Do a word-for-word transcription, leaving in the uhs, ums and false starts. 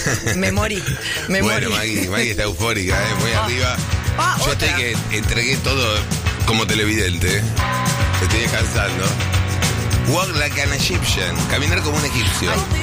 Me morí, me Bueno, morí. Maggie, Maggie está eufórica, ¿eh? Muy Ah. arriba. Ah, Yo otra. estoy que entregué todo como televidente. ¿eh? Te estoy descansando. Walk like an Egyptian. Caminar como un egipcio. Ay,